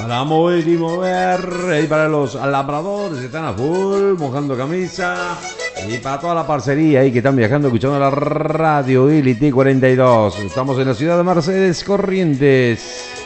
Para mover y mover. Y para los labradores que están a full, mojando camisa. Y para toda la parcería ahí que están viajando, escuchando la radio Iliti 42. Estamos en la ciudad de Mercedes, Corrientes.